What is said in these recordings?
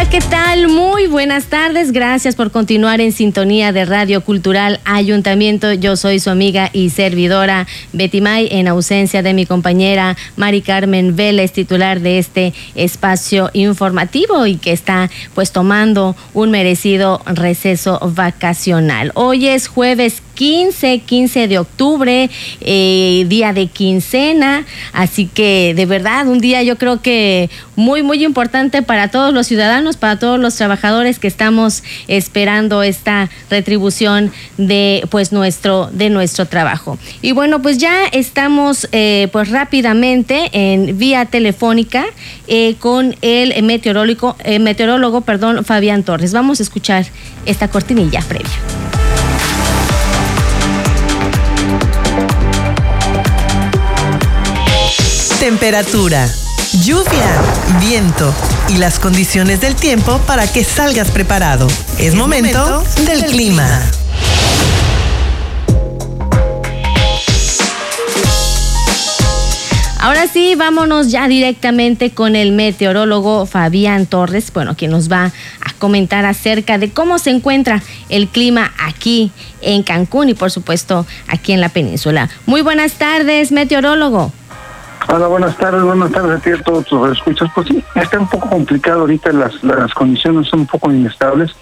¿Qué tal? Muy buenas tardes. Gracias por continuar en sintonía de Radio Cultural Ayuntamiento. Yo soy su amiga y servidora Betty May, en ausencia de mi compañera Mari Carmen Vélez, titular de este espacio informativo y que está pues tomando un merecido receso vacacional. Hoy es jueves 15 de octubre, día de quincena, así que de verdad un día yo creo que muy importante para todos los ciudadanos, para todos los trabajadores que estamos esperando esta retribución de pues nuestro trabajo. Y bueno, pues ya estamos pues rápidamente en vía telefónica con el meteorólogo Fabián Torres. Vamos a escuchar esta cortinilla previa. Temperatura, lluvia, viento y las condiciones del tiempo para que salgas preparado. Es momento del clima. Ahora sí, vámonos ya directamente con el meteorólogo Fabián Torres, quien nos va a comentar acerca de cómo se encuentra el clima aquí en Cancún y por supuesto aquí en la península. Muy buenas tardes, meteorólogo. Hola, buenas tardes a ti y a todos los escuchas. Pues sí, está un poco complicado ahorita, las condiciones son un poco inestables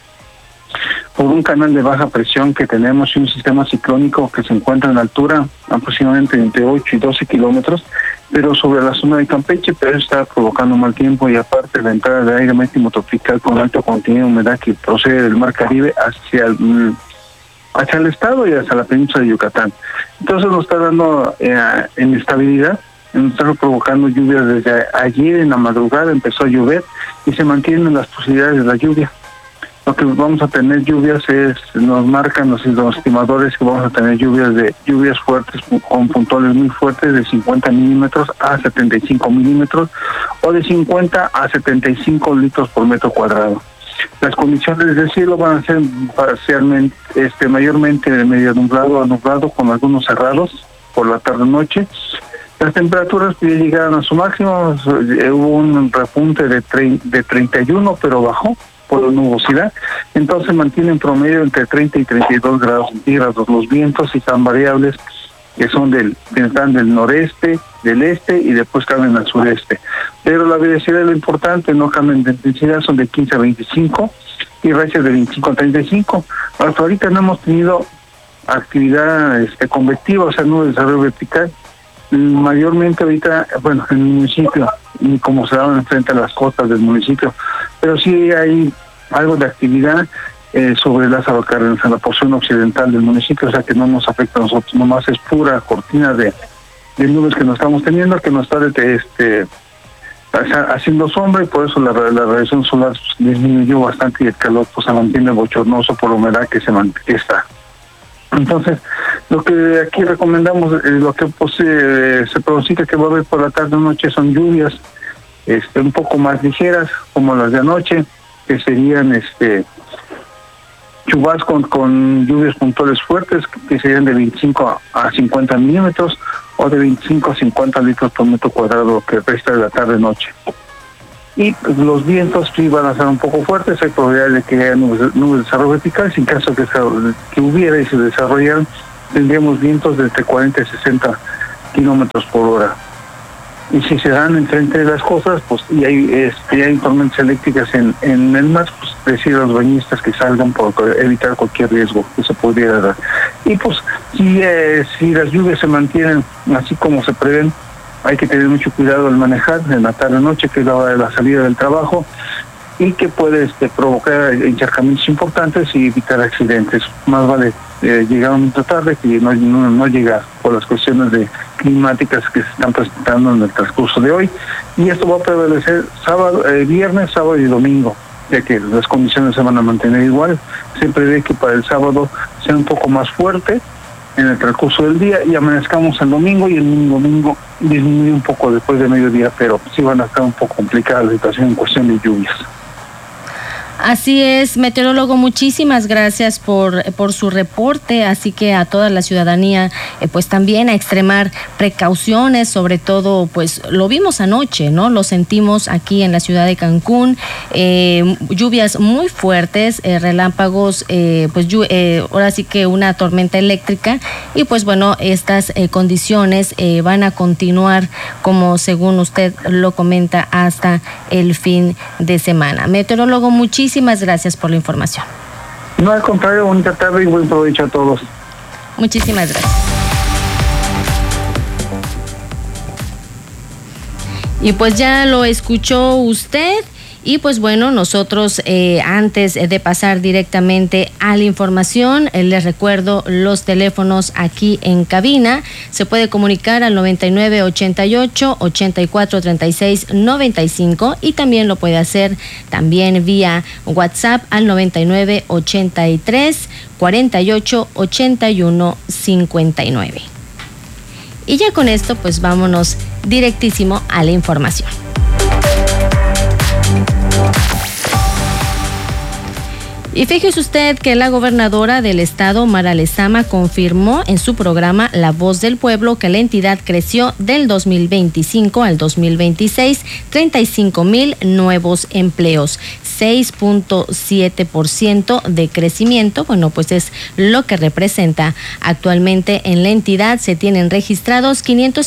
por un canal de baja presión que tenemos y un sistema ciclónico que se encuentra en altura aproximadamente entre 8 y 12 kilómetros, pero sobre la zona de Campeche, pero está provocando mal tiempo y aparte la entrada de aire marítimo tropical con alto contenido de humedad que procede del Mar Caribe hacia el estado y hacia la península de Yucatán. Entonces nos está dando inestabilidad. Nos está provocando lluvias desde ayer en la madrugada, empezó a llover y se mantienen las posibilidades de la lluvia. Lo que vamos a tener lluvias nos marcan los estimadores que vamos a tener lluvias fuertes con puntuales muy fuertes de 50 milímetros a 75 milímetros o de 50 a 75 litros por metro cuadrado. Las condiciones del cielo van a ser parcialmente, mayormente de medio nublado a nublado con algunos cerrados por la tarde-noche. Las temperaturas que ya llegaron a su máximo, hubo un repunte de 31, pero bajó por la nubosidad. Entonces mantienen promedio entre 30 y 32 grados centígrados. Los vientos están variables, que están del noreste, del este y después cambian al sureste. Pero la velocidad es lo importante, no cambian de intensidad, son de 15 a 25 y rachas de 25 a 35. Hasta ahorita no hemos tenido actividad convectiva, o sea, no desarrollo vertical. Mayormente ahorita, en el municipio, y como se daban frente a las costas del municipio, pero sí hay algo de actividad sobre Lázaro Cárdenas, en la porción occidental del municipio, o sea que no nos afecta a nosotros, nomás es pura cortina de nubes que nos estamos teniendo, que nos está haciendo sombra y por eso la radiación solar disminuyó bastante y el calor se mantiene bochornoso por la humedad que está. Entonces, lo que aquí recomendamos, lo que se pronostica que va a haber por la tarde-noche son lluvias un poco más ligeras, como las de anoche, que serían chubascos con lluvias puntuales fuertes, que serían de 25 a 50 milímetros o de 25 a 50 litros por metro cuadrado que resta de la tarde-noche. Y los vientos sí van a ser un poco fuertes, hay probabilidad de que haya nubes de desarrollo vertical. En caso que hubiera y se desarrollaran, tendríamos vientos de entre 40 y 60 kilómetros por hora. Y si se dan enfrente de las cosas, pues y hay tormentas eléctricas en el mar, pues decir a los bañistas que salgan por evitar cualquier riesgo que se pudiera dar. Y pues si las lluvias se mantienen así como se prevén, hay que tener mucho cuidado al manejar en la tarde-noche, que es la hora de la salida del trabajo, y que puede provocar encharcamientos importantes y evitar accidentes. Más vale llegar un poco tarde que no llegar por las cuestiones climáticas que se están presentando en el transcurso de hoy. Y esto va a prevalecer viernes, sábado y domingo, ya que las condiciones se van a mantener igual. Se prevé que para el sábado sea un poco más fuerte en el transcurso del día y amanezcamos el domingo y el domingo disminuye un poco después de mediodía, pero sí van a estar un poco complicadas la situación en cuestión de lluvias. Así es, meteorólogo, muchísimas gracias por su reporte, así que a toda la ciudadanía pues también a extremar precauciones, sobre todo pues lo vimos anoche, ¿no? Lo sentimos aquí en la ciudad de Cancún, lluvias muy fuertes, relámpagos, ahora sí que una tormenta eléctrica y pues bueno, estas condiciones van a continuar como según usted lo comenta hasta el fin de semana. Meteorólogo, muchísimas gracias por la información. No, al contrario, bonita tarde y buen provecho a todos. Muchísimas gracias. Y pues ya lo escuchó usted. Y pues bueno, nosotros antes de pasar directamente a la información, les recuerdo los teléfonos aquí en cabina. Se puede comunicar al 9988-8436-95 y también lo puede hacer también vía WhatsApp al 9983-4881-59. Y ya con esto pues vámonos directísimo a la información. Y fíjese usted que la gobernadora del estado, Mara Lezama, confirmó en su programa La Voz del Pueblo que la entidad creció del 2025 al 2026 35,000 nuevos empleos, 6.7% de crecimiento. Bueno, pues es lo que representa. Actualmente en la entidad se tienen registrados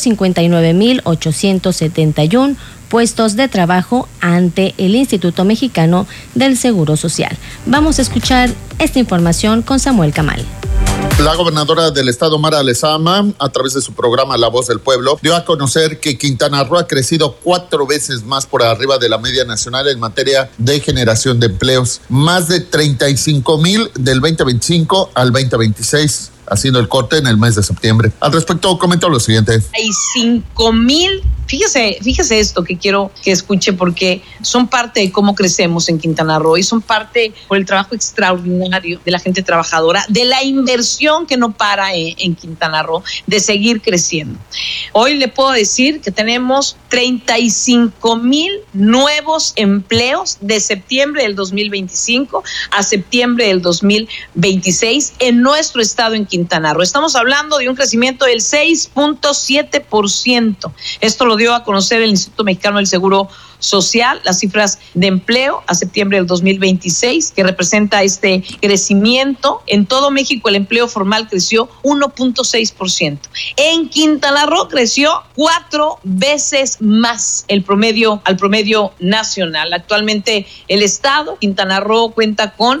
559,871 puestos de trabajo ante el Instituto Mexicano del Seguro Social. Vamos a escuchar esta información con Samuel Camal. La gobernadora del estado, Mara Lezama, a través de su programa La Voz del Pueblo, dio a conocer que Quintana Roo ha crecido 4 veces más por arriba de la media nacional en materia de generación de empleos. Más de 35,000 del 2025 al 2026. Haciendo el corte en el mes de septiembre. Al respecto, comentó lo siguiente. Hay 5,000, fíjese esto que quiero que escuche porque son parte de cómo crecemos en Quintana Roo y son parte por el trabajo extraordinario de la gente trabajadora, de la inversión que no para en Quintana Roo, de seguir creciendo. Hoy le puedo decir que tenemos 35,000 nuevos empleos de septiembre del 2025 a septiembre del 2026 en nuestro estado en Quintana Roo. Estamos hablando de un crecimiento del 6.7%. Esto lo dio a conocer el Instituto Mexicano del Seguro Social, las cifras de empleo a septiembre del 2026, que representa este crecimiento. En todo México el empleo formal creció 1.6%. En Quintana Roo creció 4 veces más al promedio nacional. Actualmente el estado, Quintana Roo, cuenta con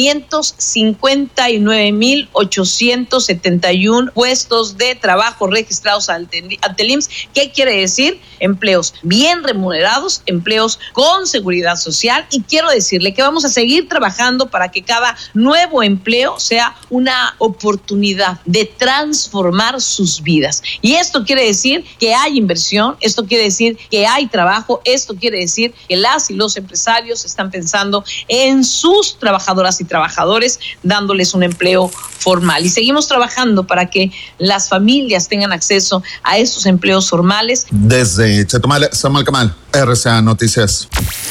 559,871 puestos de trabajo registrados ante el IMSS. ¿Qué quiere decir? Empleos bien remunerados, empleos con seguridad social, y quiero decirle que vamos a seguir trabajando para que cada nuevo empleo sea una oportunidad de transformar sus vidas. Y esto quiere decir que hay inversión, esto quiere decir que hay trabajo, esto quiere decir que las y los empresarios están pensando en sus trabajadoras y trabajadores, dándoles un empleo formal. Y seguimos trabajando para que las familias tengan acceso a estos empleos formales. Desde Chetumal, Samuel Camal, RCA Noticias.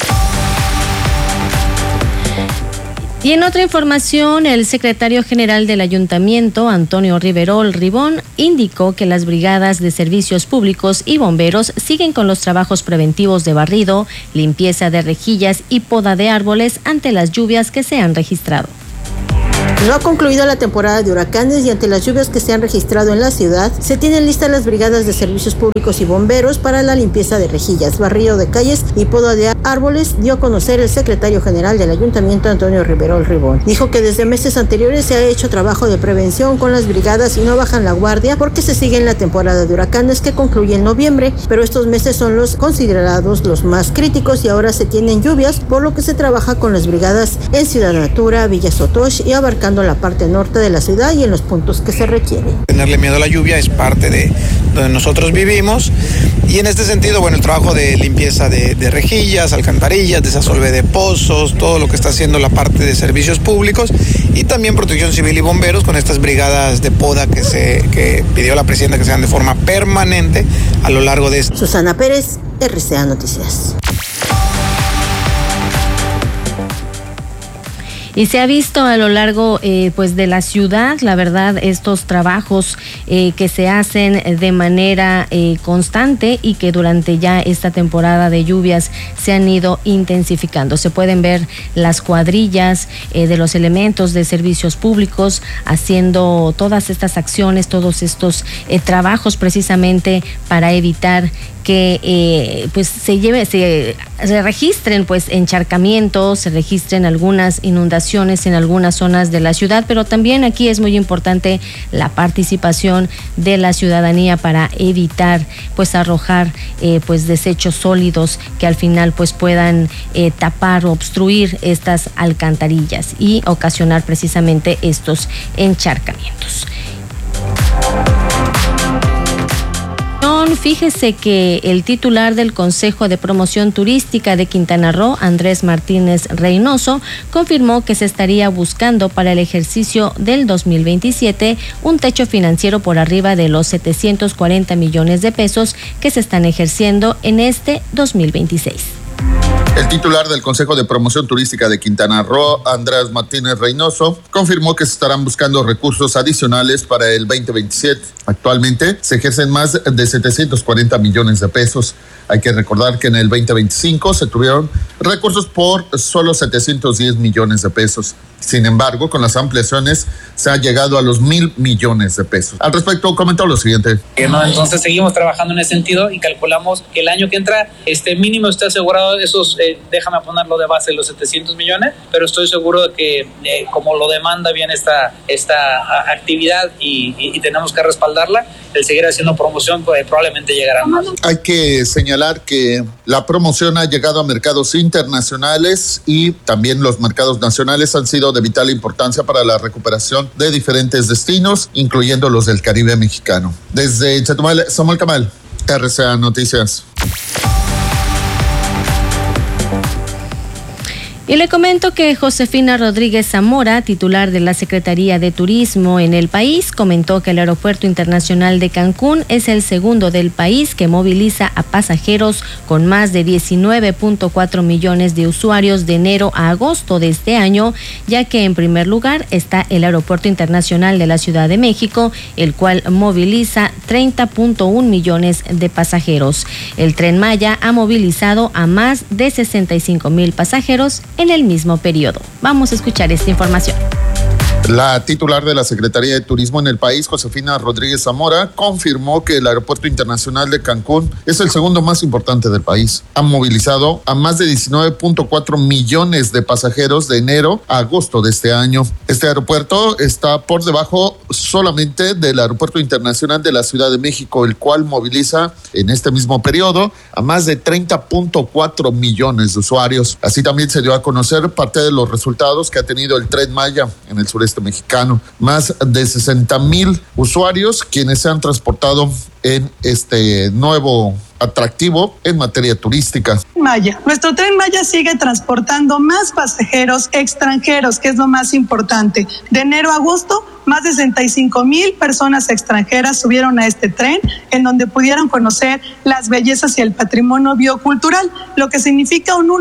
Y en otra información, el secretario general del Ayuntamiento, Antonio Riverol Ribón, indicó que las brigadas de servicios públicos y bomberos siguen con los trabajos preventivos de barrido, limpieza de rejillas y poda de árboles ante las lluvias que se han registrado. No ha concluido la temporada de huracanes y ante las lluvias que se han registrado en la ciudad, se tienen listas las brigadas de servicios públicos y bomberos para la limpieza de rejillas, barrido de calles y poda de árboles, dio a conocer el secretario general del Ayuntamiento, Antonio Riverol Ribón. Dijo que desde meses anteriores se ha hecho trabajo de prevención con las brigadas y no bajan la guardia porque se sigue en la temporada de huracanes que concluye en noviembre, pero estos meses son los considerados los más críticos y ahora se tienen lluvias, por lo que se trabaja con las brigadas en Ciudad Natura, Villa Sotosh y abarcando la parte norte de la ciudad y en los puntos que se requieren. Tenerle miedo a la lluvia es parte de donde nosotros vivimos y en este sentido, bueno, el trabajo de limpieza de rejillas, alcantarillas, desasolve de pozos, todo lo que está haciendo la parte de servicios públicos y también protección civil y bomberos con estas brigadas de poda que pidió la presidenta que sean de forma permanente a lo largo de esto. Susana Pérez, RCA Noticias. Y se ha visto a lo largo pues de la ciudad, la verdad, estos trabajos que se hacen de manera constante y que durante ya esta temporada de lluvias se han ido intensificando. Se pueden ver las cuadrillas de los elementos de servicios públicos haciendo todas estas acciones, todos estos trabajos precisamente para evitar que pues se registren pues encharcamientos, se registren algunas inundaciones en algunas zonas de la ciudad, pero también aquí es muy importante la participación de la ciudadanía para evitar pues arrojar pues desechos sólidos que al final pues puedan tapar o obstruir estas alcantarillas y ocasionar precisamente estos encharcamientos. Fíjese que el titular del Consejo de Promoción Turística de Quintana Roo, Andrés Martínez Reynoso, confirmó que se estaría buscando para el ejercicio del 2027 un techo financiero por arriba de los 740 millones de pesos que se están ejerciendo en este 2026. El titular del Consejo de Promoción Turística de Quintana Roo, Andrés Martínez Reynoso, confirmó que se estarán buscando recursos adicionales para el 2027. Actualmente se ejercen más de 740 millones de pesos. Hay que recordar que en el 2025 se tuvieron recursos por solo 710 millones de pesos. Sin embargo, con las ampliaciones se ha llegado a los 1,000 millones de pesos. Al respecto, comentó lo siguiente. Entonces seguimos trabajando en ese sentido y calculamos que el año que entra mínimo está asegurado esos, déjame ponerlo de base, los 700 millones, pero estoy seguro de que como lo demanda bien esta actividad y tenemos que respaldarla, el seguir haciendo promoción pues, probablemente llegará más. Hay que señalar que la promoción ha llegado a mercados internacionales y también los mercados nacionales han sido de vital importancia para la recuperación de diferentes destinos, incluyendo los del Caribe mexicano. Desde Chetumal, Samuel Camal, RCA Noticias. Y le comento que Josefina Rodríguez Zamora, titular de la Secretaría de Turismo en el país, comentó que el Aeropuerto Internacional de Cancún es el segundo del país que moviliza a pasajeros con más de 19.4 millones de usuarios de enero a agosto de este año, ya que en primer lugar está el Aeropuerto Internacional de la Ciudad de México, el cual moviliza 30.1 millones de pasajeros. El Tren Maya ha movilizado a más de 65,000 pasajeros en el mismo periodo. Vamos a escuchar esta información. La titular de la Secretaría de Turismo en el país, Josefina Rodríguez Zamora, confirmó que el Aeropuerto Internacional de Cancún es el segundo más importante del país. Han movilizado a más de 19.4 millones de pasajeros de enero a agosto de este año. Este aeropuerto está por debajo solamente del Aeropuerto Internacional de la Ciudad de México, el cual moviliza en este mismo periodo a más de 30.4 millones de usuarios. Así también se dio a conocer parte de los resultados que ha tenido el Tren Maya en el sureste mexicano. Más de 60,000 usuarios quienes se han transportado en este nuevo atractivo en materia turística. Maya. Nuestro Tren Maya sigue transportando más pasajeros extranjeros, que es lo más importante. De enero a agosto, más de 65,000 personas extranjeras subieron a este tren, en donde pudieron conocer las bellezas y el patrimonio biocultural, lo que significa un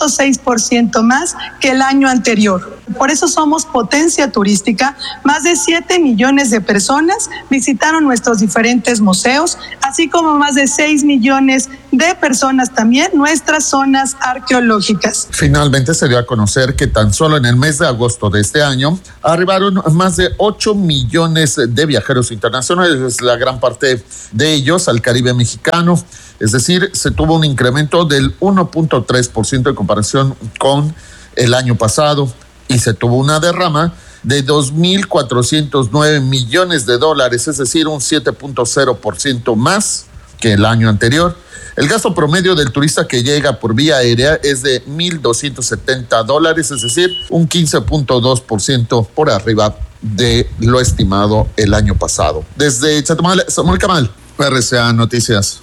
1.6% más que el año anterior. Por eso somos potencia turística. Más de 7 millones de personas visitaron nuestros diferentes museos, así como más de 6 millones de personas también nuestras zonas arqueológicas. Finalmente se dio a conocer que tan solo en el mes de agosto de este año arribaron más de 8 millones de viajeros internacionales, la gran parte de ellos al Caribe mexicano. Es decir, se tuvo un incremento del 1.3% en comparación con el año pasado y se tuvo una derrama de 2.409 millones de dólares, es decir, un 7.0% más que el año anterior. El gasto promedio del turista que llega por vía aérea es de $1,270, es decir, un 15.2% por arriba de lo estimado el año pasado. Desde Chetumal, Samuel Camal, RCA Noticias.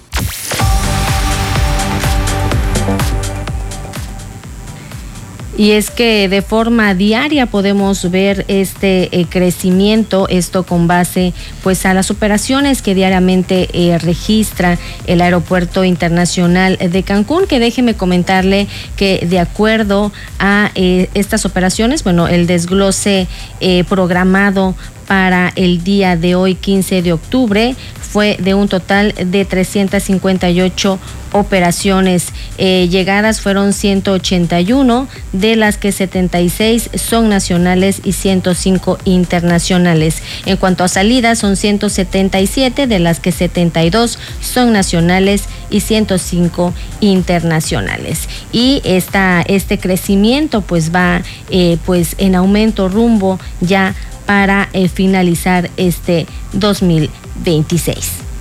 Y es que de forma diaria podemos ver este crecimiento, esto con base pues a las operaciones que diariamente registra el Aeropuerto Internacional de Cancún, que déjeme comentarle que de acuerdo a estas operaciones, bueno, el desglose programado para el día de hoy, 15 de octubre, fue de un total de 358 operaciones. Llegadas fueron 181, de las que 76 son nacionales y 105 internacionales. En cuanto a salidas, son 177, de las que 72 son nacionales y 105 internacionales. Y este crecimiento pues va pues en aumento rumbo ya para finalizar este 2026.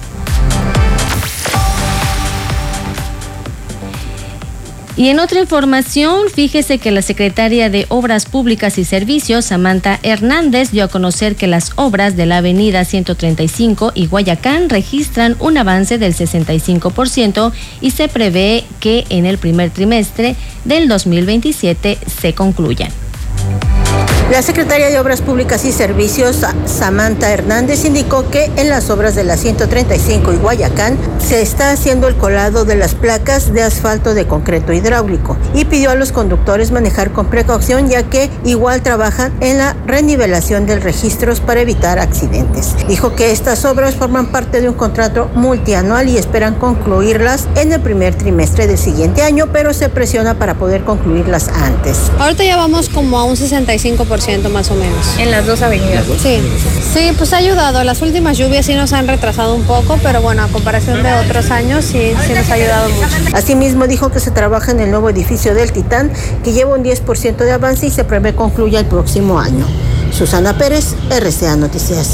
Y en otra información, fíjese que la secretaria de Obras Públicas y Servicios, Samantha Hernández, dio a conocer que las obras de la avenida 135 y Guayacán registran un avance del 65% y se prevé que en el primer trimestre del 2027 se concluyan. La secretaria de Obras Públicas y Servicios, Samantha Hernández, indicó que en las obras de la 135 y Guayacán se está haciendo el colado de las placas de asfalto de concreto hidráulico y pidió a los conductores manejar con precaución, ya que igual trabajan en la renivelación de registros para evitar accidentes. Dijo que estas obras forman parte de un contrato multianual y esperan concluirlas en el primer trimestre del siguiente año, pero se presiona para poder concluirlas antes. Ahorita ya vamos como a un 65% más o menos. ¿En las dos avenidas? Sí, pues ha ayudado. Las últimas lluvias sí nos han retrasado un poco, pero bueno, a comparación de otros años sí nos ha ayudado mucho. Asimismo dijo que se trabaja en el nuevo edificio del Titán, que lleva un 10% de avance y se prevé concluya el próximo año. Susana Pérez, RCA Noticias.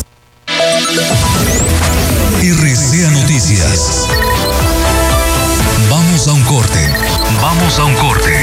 RCA Noticias. Vamos a un corte.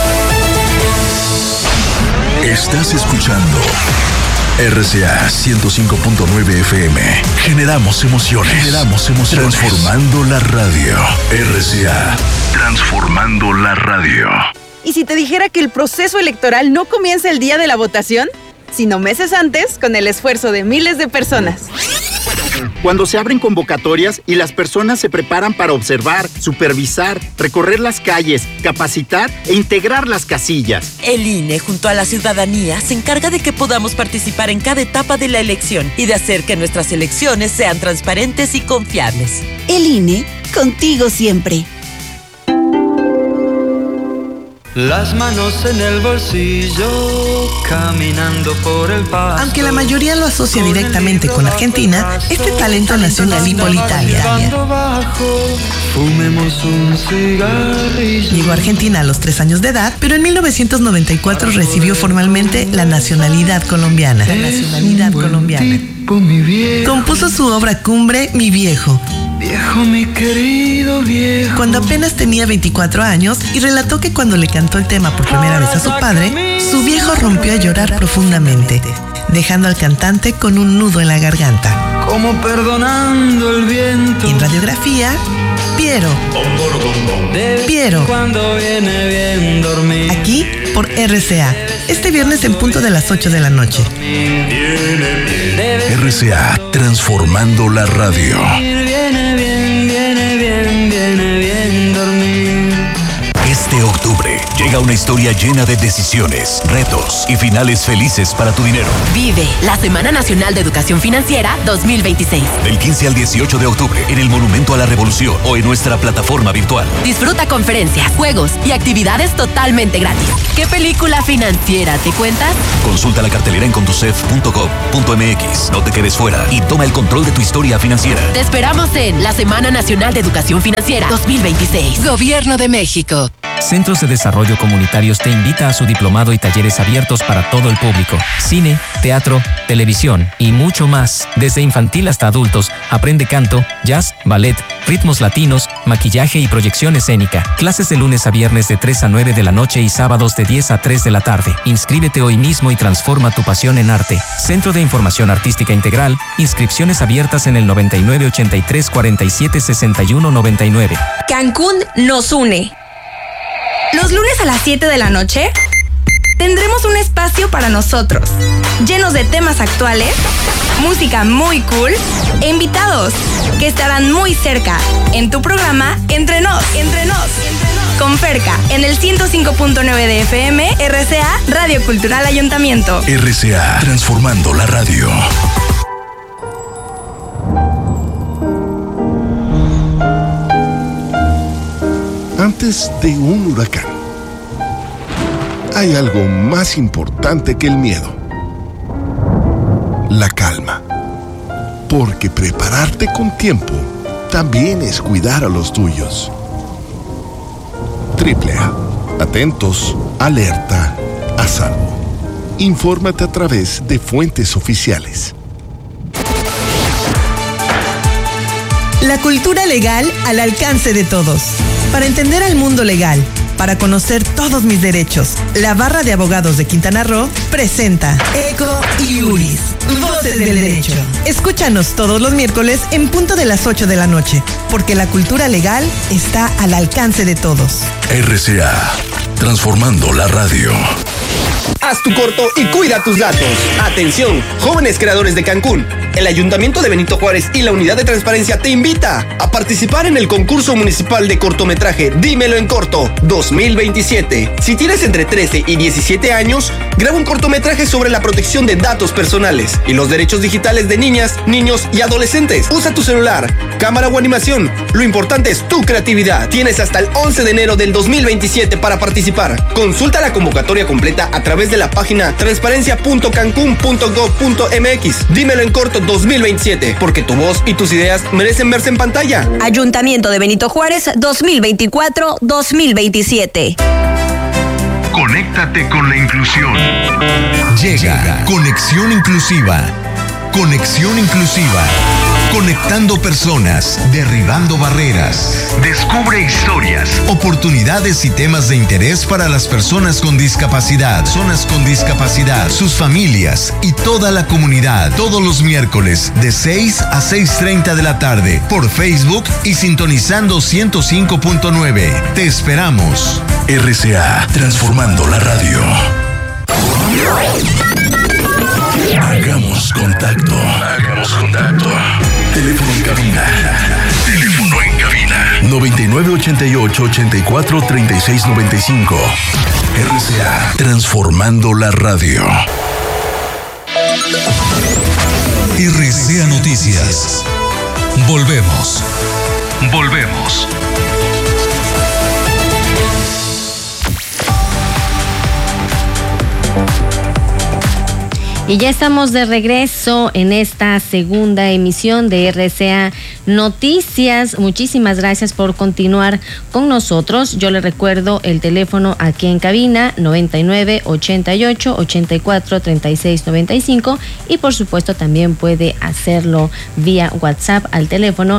Estás escuchando RCA 105.9 FM. Generamos emociones. Transformando la radio. RCA. Transformando la radio. ¿Y si te dijera que el proceso electoral no comienza el día de la votación, sino meses antes, con el esfuerzo de miles de personas? Cuando se abren convocatorias y las personas se preparan para observar, supervisar, recorrer las calles, capacitar e integrar las casillas. El INE, junto a la ciudadanía, se encarga de que podamos participar en cada etapa de la elección y de hacer que nuestras elecciones sean transparentes y confiables. El INE, contigo siempre. Las manos en el bolsillo, caminando por el pasto. Aunque la mayoría lo asocia directamente con Argentina, este talento nació en Gallipoli, Italia. Fumemos un cigarrillo. Llegó a Argentina a los 3 años de edad, pero en 1994 recibió formalmente la nacionalidad colombiana. Compuso su obra cumbre, Mi Viejo. Viejo, mi querido viejo. Cuando apenas tenía 24 años y relató que cuando le cantó el tema por primera vez a su padre, su viejo rompió a llorar profundamente, dejando al cantante con un nudo en la garganta. Como perdonando el viento. Y en radiografía, Piero. Cuando viene bien dormir. Aquí por RCA, este viernes en punto de las 8 de la noche. RCA, transformando la radio. Viene bien dormir. Este octubre llega una historia llena de decisiones, retos y finales felices para tu dinero. Vive la Semana Nacional de Educación Financiera 2026. Del 15 al 18 de octubre en el Monumento a la Revolución o en nuestra plataforma virtual. Disfruta conferencias, juegos y actividades totalmente gratis. ¿Qué película financiera te cuentas? Consulta la cartelera en conducef.gov.mx. No te quedes fuera y toma el control de tu historia financiera. Te esperamos en la Semana Nacional de Educación Financiera 2026. Gobierno de México. Centros de Desarrollo Comunitarios te invita a su diplomado y talleres abiertos para todo el público. Cine, teatro, televisión y mucho más. Desde infantil hasta adultos, aprende canto, jazz, ballet, ritmos latinos, maquillaje y proyección escénica. Clases de lunes a viernes de 3 a 9 de la noche y sábados de 10 a 3 de la tarde. Inscríbete hoy mismo y transforma tu pasión en arte. Centro de Información Artística Integral. Inscripciones abiertas en el 9983 47 61 99. Cancún nos une. Los lunes a las 7 de la noche tendremos un espacio para nosotros, llenos de temas actuales, música muy cool e invitados que estarán muy cerca en tu programa Entre Nos. Con Ferca, en el 105.9 de FM, RCA, Radio Cultural Ayuntamiento. RCA, transformando la radio. Antes de un huracán, hay algo más importante que el miedo: la calma. Porque prepararte con tiempo también es cuidar a los tuyos. AAA. Atentos, alerta, a salvo. Infórmate a través de fuentes oficiales. La cultura legal al alcance de todos. Para entender al mundo legal, para conocer todos mis derechos, la Barra de Abogados de Quintana Roo presenta Eco Iuris, Voces del Derecho. Escúchanos todos los miércoles en punto de las 8 de la noche, porque la cultura legal está al alcance de todos. RCA, transformando la radio. Haz tu corto y cuida tus datos. Atención, jóvenes creadores de Cancún. El Ayuntamiento de Benito Juárez y la Unidad de Transparencia te invita a participar en el concurso municipal de cortometraje Dímelo en Corto 2027. Si tienes entre 13 y 17 años, graba un cortometraje sobre la protección de datos personales y los derechos digitales de niñas, niños y adolescentes. Usa tu celular, cámara o animación. Lo importante es tu creatividad. Tienes hasta el 11 de enero del 2027 para participar. Consulta la convocatoria completa a través de la página transparencia.cancun.gov.mx. Dímelo en Corto 2027, porque tu voz y tus ideas merecen verse en pantalla. Ayuntamiento de Benito Juárez 2024-2027. Conéctate con la inclusión. Llega Conexión Inclusiva. Conexión Inclusiva. Conectando personas, derribando barreras. Descubre historias, oportunidades y temas de interés para las personas con discapacidad, sus familias y toda la comunidad. Todos los miércoles de 6 a 6:30 de la tarde por Facebook y sintonizando 105.9. Te esperamos. RCA, transformando la radio. Hagamos contacto. Teléfono en cabina. 9988-843695. RCA, transformando la radio. RCA Noticias. Volvemos. Y ya estamos de regreso en esta segunda emisión de RCA Noticias. Muchísimas gracias por continuar con nosotros. Yo le recuerdo el teléfono aquí en cabina, 9988-843695, y por supuesto también puede hacerlo vía WhatsApp al teléfono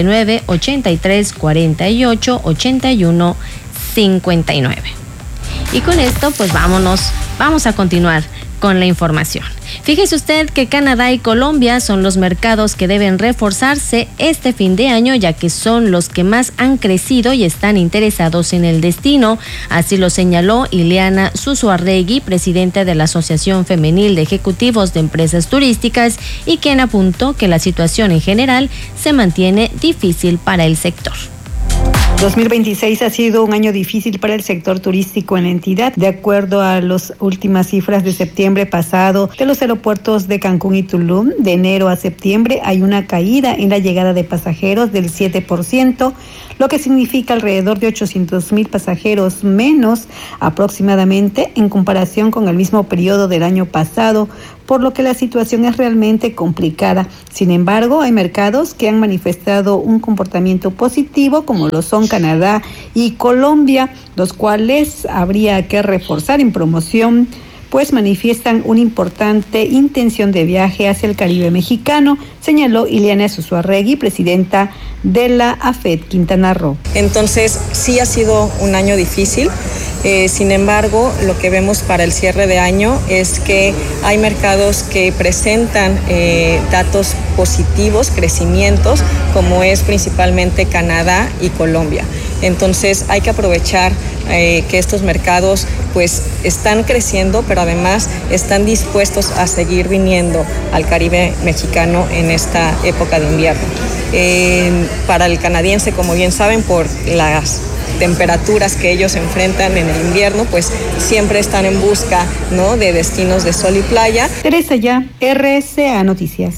9983488159. Y con esto pues vamos a continuar con la información. Fíjese usted que Canadá y Colombia son los mercados que deben reforzarse este fin de año, ya que son los que más han crecido y están interesados en el destino. Así lo señaló Ileana Zuzuarregui, presidenta de la Asociación Femenil de Ejecutivos de Empresas Turísticas, y quien apuntó que la situación en general se mantiene difícil para el sector. 2026 ha sido un año difícil para el sector turístico en la entidad. De acuerdo a las últimas cifras de septiembre pasado de los aeropuertos de Cancún y Tulum, de enero a septiembre hay una caída en la llegada de pasajeros del 7%, lo que significa alrededor de 800,000 pasajeros menos aproximadamente en comparación con el mismo periodo del año pasado, por lo que la situación es realmente complicada. Sin embargo, hay mercados que han manifestado un comportamiento positivo, como lo son Canadá y Colombia, los cuales habría que reforzar en promoción, pues manifiestan una importante intención de viaje hacia el Caribe mexicano, señaló Ileana Zuzuarregui, presidenta de la AFED Quintana Roo. Entonces, sí ha sido un año difícil. Sin embargo, lo que vemos para el cierre de año es que hay mercados que presentan datos positivos, crecimientos, como es principalmente Canadá y Colombia. Entonces hay que aprovechar que estos mercados pues están creciendo, pero además están dispuestos a seguir viniendo al Caribe mexicano en esta época de invierno. Para el canadiense, como bien saben, por las temperaturas que ellos enfrentan en el invierno, pues siempre están en busca, ¿no?, de destinos de sol y playa. Teresa Ya, RCA Noticias.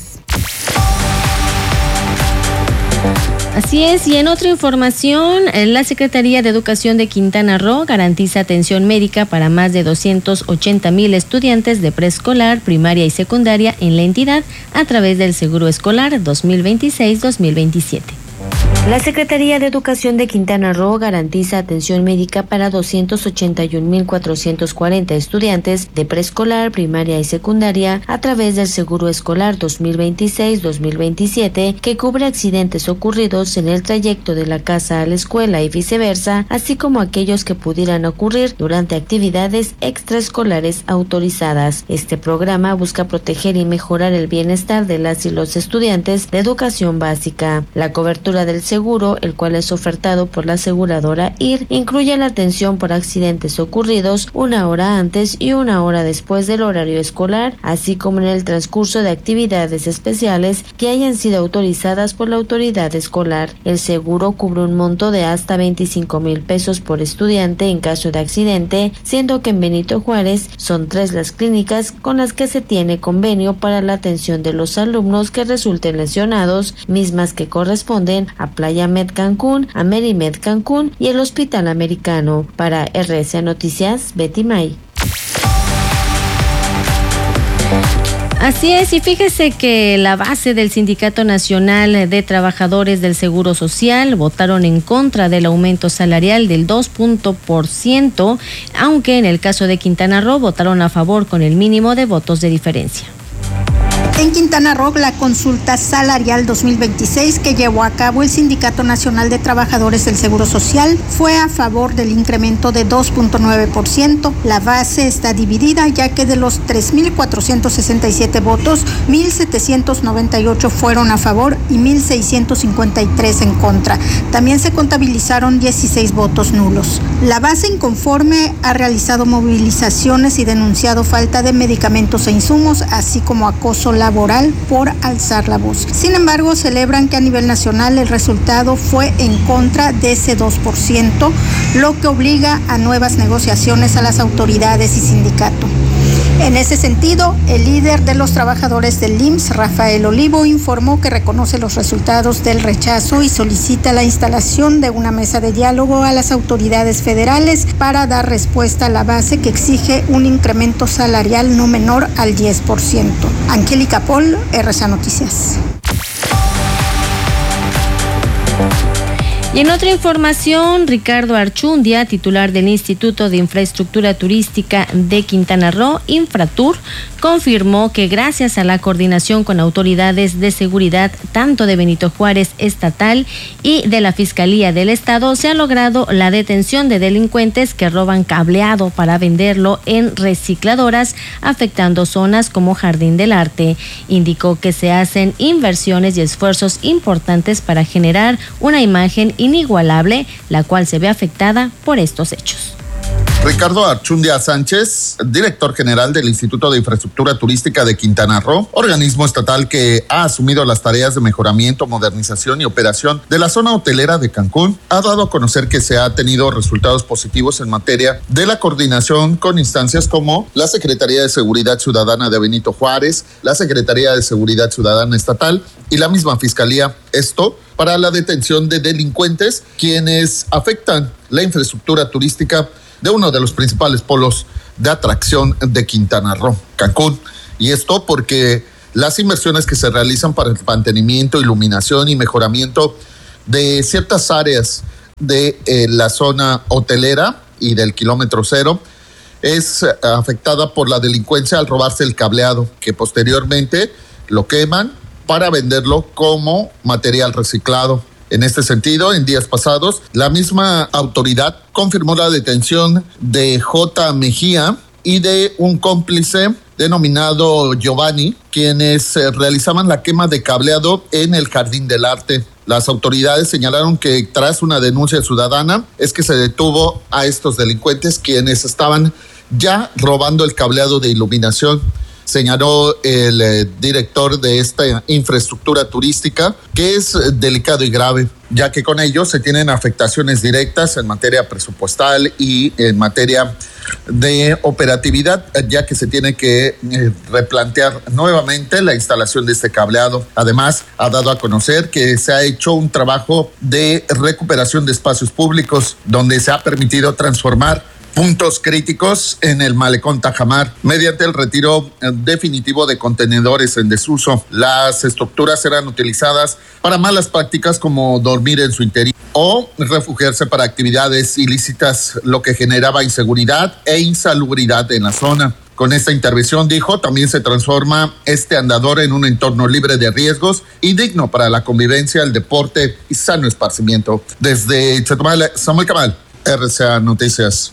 Así es, y en otra información, la Secretaría de Educación de Quintana Roo garantiza atención médica para más de 280,000 estudiantes de preescolar, primaria y secundaria en la entidad a través del Seguro Escolar 2026-2027. La Secretaría de Educación de Quintana Roo garantiza atención médica para 281,440 estudiantes de preescolar, primaria y secundaria a través del Seguro Escolar 2026-2027, que cubre accidentes ocurridos en el trayecto de la casa a la escuela y viceversa, así como aquellos que pudieran ocurrir durante actividades extraescolares autorizadas. Este programa busca proteger y mejorar el bienestar de las y los estudiantes de educación básica. La cobertura del seguro, el cual es ofertado por la aseguradora IR, incluye la atención por accidentes ocurridos 1 hora antes y 1 hora después del horario escolar, así como en el transcurso de actividades especiales que hayan sido autorizadas por la autoridad escolar. El seguro cubre un monto de hasta 25,000 pesos por estudiante en caso de accidente, siendo que en Benito Juárez son 3 las clínicas con las que se tiene convenio para la atención de los alumnos que resulten lesionados, mismas que corresponden a Playa Med Cancún, a Merimed Cancún y el Hospital Americano. Para RCA Noticias, Betty May. Así es, y fíjese que la base del Sindicato Nacional de Trabajadores del Seguro Social votaron en contra del aumento salarial del 2%, aunque en el caso de Quintana Roo votaron a favor con el mínimo de votos de diferencia. En Quintana Roo, la consulta salarial 2026 que llevó a cabo el Sindicato Nacional de Trabajadores del Seguro Social fue a favor del incremento de 2.9%. La base está dividida, ya que de los 3.467 votos, 1.798 fueron a favor y 1.653 en contra. También se contabilizaron 16 votos nulos. La base inconforme ha realizado movilizaciones y denunciado falta de medicamentos e insumos, así como acoso laboral por alzar la voz. Sin embargo, celebran que a nivel nacional el resultado fue en contra de ese 2%, lo que obliga a nuevas negociaciones a las autoridades y sindicato. En ese sentido, el líder de los trabajadores del IMSS, Rafael Olivo, informó que reconoce los resultados del rechazo y solicita la instalación de una mesa de diálogo a las autoridades federales para dar respuesta a la base que exige un incremento salarial no menor al 10%. Angélica Pol, RCA Noticias. Y en otra información, Ricardo Archundia, titular del Instituto de Infraestructura Turística de Quintana Roo, Infratur, confirmó que gracias a la coordinación con autoridades de seguridad, tanto de Benito Juárez estatal y de la Fiscalía del Estado, se ha logrado la detención de delincuentes que roban cableado para venderlo en recicladoras, afectando zonas como Jardín del Arte. Indicó que se hacen inversiones y esfuerzos importantes para generar una imagen inigualable, la cual se ve afectada por estos hechos. Ricardo Archundia Sánchez, director general del Instituto de Infraestructura Turística de Quintana Roo, organismo estatal que ha asumido las tareas de mejoramiento, modernización y operación de la zona hotelera de Cancún, ha dado a conocer que se ha tenido resultados positivos en materia de la coordinación con instancias como la Secretaría de Seguridad Ciudadana de Benito Juárez, la Secretaría de Seguridad Ciudadana Estatal y la misma Fiscalía. Esto para la detención de delincuentes quienes afectan la infraestructura turística de uno de los principales polos de atracción de Quintana Roo, Cancún. Y esto porque las inversiones que se realizan para el mantenimiento, iluminación y mejoramiento de ciertas áreas de la zona hotelera y del kilómetro cero es afectada por la delincuencia al robarse el cableado, que posteriormente lo queman para venderlo como material reciclado. En este sentido, en días pasados, la misma autoridad confirmó la detención de J. Mejía y de un cómplice denominado Giovanni, quienes realizaban la quema de cableado en el Jardín del Arte. Las autoridades señalaron que tras una denuncia ciudadana es que se detuvo a estos delincuentes quienes estaban ya robando el cableado de iluminación. Señaló el director de esta infraestructura turística que es delicado y grave, ya que con ello se tienen afectaciones directas en materia presupuestal y en materia de operatividad, ya que se tiene que replantear nuevamente la instalación de este cableado. Además, ha dado a conocer que se ha hecho un trabajo de recuperación de espacios públicos donde se ha permitido transformar puntos críticos en el malecón Tajamar mediante el retiro definitivo de contenedores en desuso. Las estructuras eran utilizadas para malas prácticas como dormir en su interior o refugiarse para actividades ilícitas, lo que generaba inseguridad e insalubridad en la zona. Con esta intervención, dijo, también se transforma este andador en un entorno libre de riesgos y digno para la convivencia, el deporte y sano esparcimiento. Desde Chetumal, Samuel Cabal, RCA Noticias.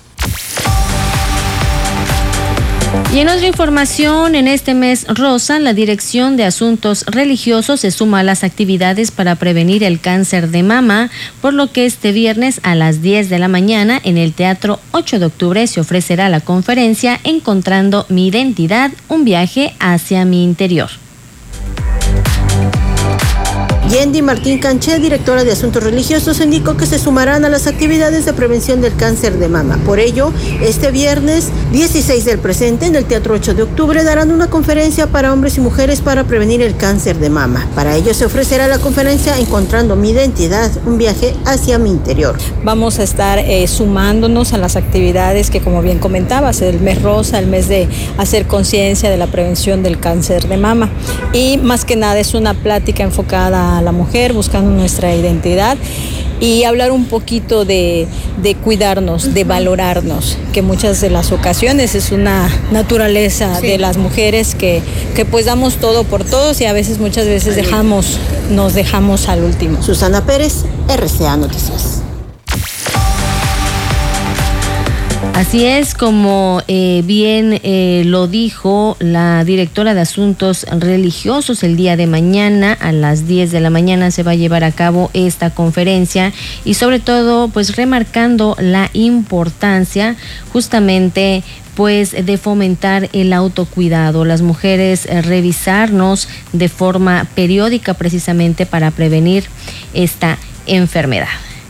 Y en otra información, en este mes rosa, la Dirección de Asuntos Religiosos se suma a las actividades para prevenir el cáncer de mama, por lo que este viernes a las 10 de la mañana en el Teatro 8 de Octubre se ofrecerá la conferencia Encontrando mi identidad, un viaje hacia mi interior. Yendi Martín Canché, directora de Asuntos Religiosos, indicó que se sumarán a las actividades de prevención del cáncer de mama. Por ello, este viernes 16 del presente, en el Teatro 8 de Octubre, darán una conferencia para hombres y mujeres para prevenir el cáncer de mama. Para ello se ofrecerá la conferencia Encontrando mi identidad, un viaje hacia mi interior. Vamos a estar sumándonos a las actividades que, como bien comentabas, el mes rosa, el mes de hacer conciencia de la prevención del cáncer de mama. Y más que nada es una plática enfocada a la mujer, buscando nuestra identidad y hablar un poquito de cuidarnos, de valorarnos, que muchas de las ocasiones es una naturaleza de las mujeres que pues damos todo por todos y a veces, muchas veces nos dejamos al último. Susana Pérez, RCA Noticias. Así es, como bien lo dijo la directora de Asuntos Religiosos, el día de mañana a las 10 de la mañana se va a llevar a cabo esta conferencia y sobre todo pues remarcando la importancia justamente pues de fomentar el autocuidado, las mujeres revisarnos de forma periódica precisamente para prevenir esta enfermedad.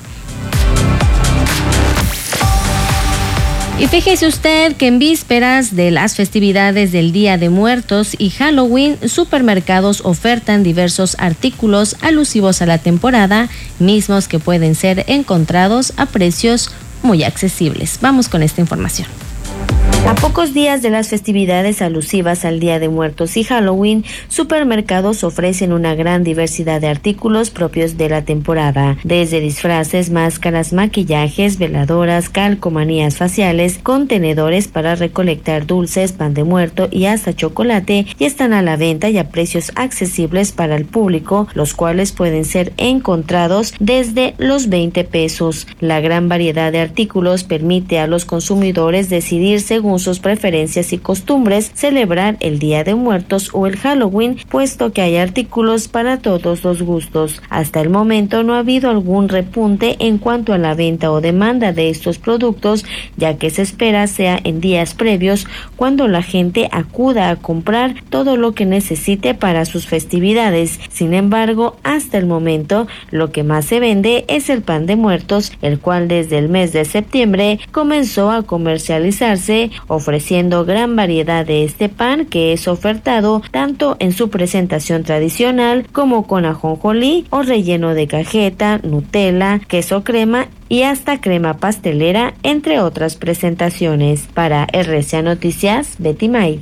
Y fíjese usted que en vísperas de las festividades del Día de Muertos y Halloween, supermercados ofertan diversos artículos alusivos a la temporada, mismos que pueden ser encontrados a precios muy accesibles. Vamos con esta información. A pocos días de las festividades alusivas al Día de Muertos y Halloween, supermercados ofrecen una gran diversidad de artículos propios de la temporada, desde disfraces, máscaras, maquillajes, veladoras, calcomanías faciales, contenedores para recolectar dulces, pan de muerto y hasta chocolate, y están a la venta y a precios accesibles para el público, los cuales pueden ser encontrados desde los 20 pesos. La gran variedad de artículos permite a los consumidores decidir según sus preferencias y costumbres celebrar el Día de Muertos o el Halloween, puesto que hay artículos para todos los gustos. Hasta el momento no ha habido algún repunte en cuanto a la venta o demanda de estos productos, ya que se espera sea en días previos cuando la gente acuda a comprar todo lo que necesite para sus festividades. Sin embargo, hasta el momento lo que más se vende es el pan de muertos, el cual desde el mes de septiembre comenzó a comercializarse, ofreciendo gran variedad de este pan que es ofertado tanto en su presentación tradicional como con ajonjolí o relleno de cajeta, Nutella, queso crema y hasta crema pastelera, entre otras presentaciones. Para RCA Noticias, Betty May.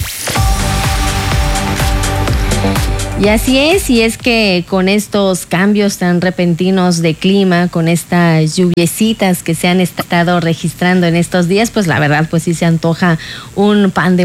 Y así es, y es que con estos cambios tan repentinos de clima, con estas lluviecitas que se han estado registrando en estos días, pues la verdad, pues sí se antoja un pan de